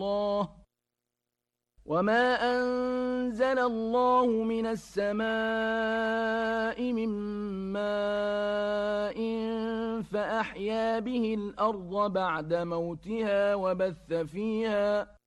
الله وما أنزل الله من السماء من ماء فأحيا به الأرض بعد موتها